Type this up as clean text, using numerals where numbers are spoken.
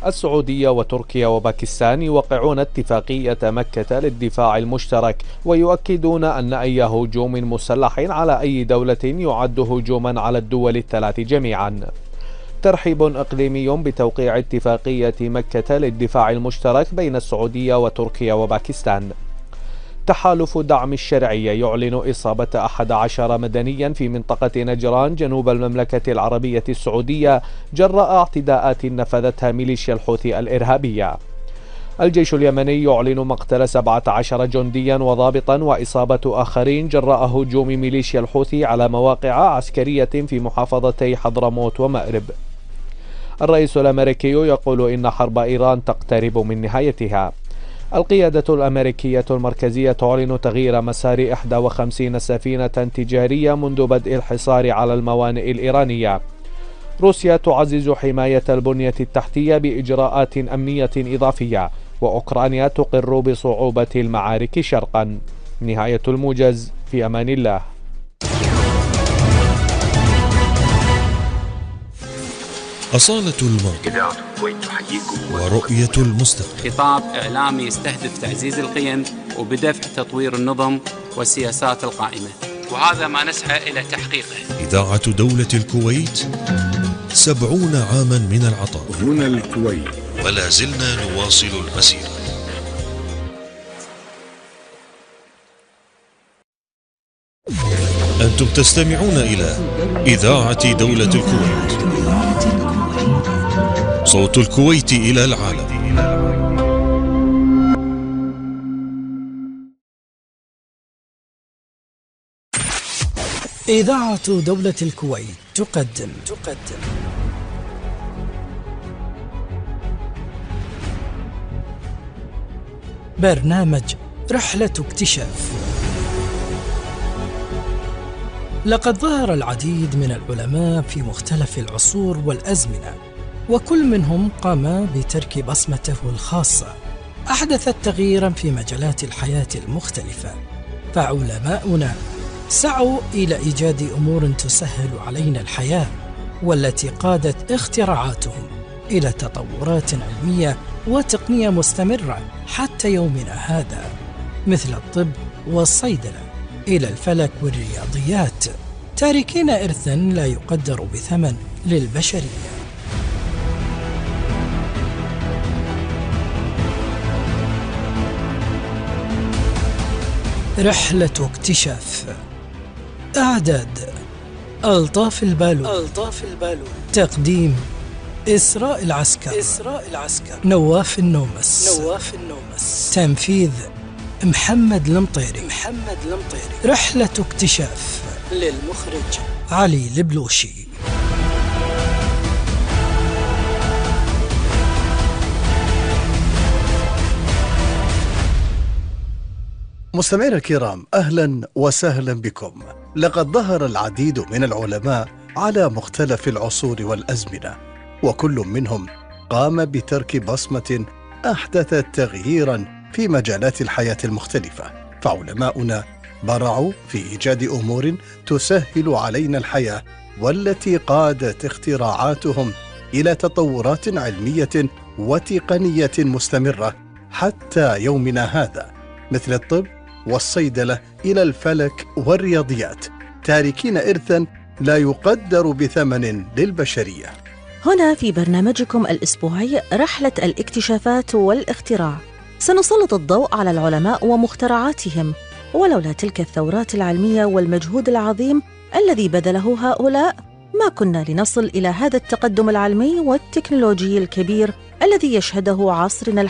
السعودية وتركيا وباكستان يوقعون اتفاقية مكة للدفاع المشترك، ويؤكدون أن أي هجوم مسلح على أي دولة يعد هجوما على الدول الثلاث جميعا. ترحيب إقليمي بتوقيع اتفاقية مكة للدفاع المشترك بين السعودية وتركيا وباكستان. تحالف دعم الشرعية يعلن إصابة 11 مدنيا في منطقة نجران جنوب المملكة العربية السعودية جراء اعتداءات نفذتها ميليشيا الحوثي الإرهابية. الجيش اليمني يعلن مقتل 17 جنديا وضابطا وإصابة آخرين جراء هجوم ميليشيا الحوثي على مواقع عسكرية في محافظتي حضرموت ومأرب. الرئيس الأمريكي يقول إن حرب إيران تقترب من نهايتها. القيادة الأمريكية المركزية تعلن تغيير مسار 51 سفينة تجارية منذ بدء الحصار على الموانئ الإيرانية. روسيا تعزز حماية البنية التحتية بإجراءات أمنية إضافية، وأوكرانيا تقر بصعوبة المعارك شرقا. نهاية الموجز، في أمان الله. أصالة الماضي ورؤية المستقبل. خطاب إعلامي يستهدف تعزيز القيم وبدفع تطوير النظم والسياسات القائمة، وهذا ما نسعى إلى تحقيقه. إذاعة دولة الكويت 70 عاما من العطاء. هنا الكويت، ولا زلنا نواصل المسيرة. أنتم تستمعون إلى إذاعة دولة الكويت، صوت الكويت إلى العالم. إذاعة دولة الكويت تقدم برنامج رحلة اكتشاف. لقد ظهر العديد من العلماء في مختلف العصور والأزمنة، وكل منهم قام بترك بصمته الخاصة أحدثت تغييرا في مجالات الحياة المختلفة. فعلماؤنا سعوا إلى إيجاد أمور تسهل علينا الحياة، والتي قادت اختراعاتهم إلى تطورات علمية وتقنية مستمرة حتى يومنا هذا، مثل الطب والصيدلة إلى الفلك والرياضيات، تاركين إرثا لا يقدر بثمن للبشرية. رحلة اكتشاف. إعداد ألطاف البالون. تقديم إسراء إسراء العسكر. نواف النومس. تنفيذ محمد المطيري. رحلة اكتشاف للمخرج علي البلوشي. مستمعينا الكرام، أهلا وسهلا بكم. لقد ظهر العديد من العلماء على مختلف العصور والأزمنة، وكل منهم قام بترك بصمة أحدثت تغييرا في مجالات الحياة المختلفة. فعلماؤنا برعوا في إيجاد أمور تسهل علينا الحياة، والتي قادت اختراعاتهم إلى تطورات علمية وتقنية مستمرة حتى يومنا هذا، مثل الطب والصيدلة إلى الفلك والرياضيات، تاركين إرثا لا يقدر بثمن للبشرية. هنا في برنامجكم الأسبوعي رحلة الاكتشافات والاختراع، سنسلط الضوء على العلماء ومخترعاتهم، ولولا تلك الثورات العلمية والمجهود العظيم الذي بذله هؤلاء ما كنا لنصل إلى هذا التقدم العلمي والتكنولوجي الكبير الذي يشهده عصرنا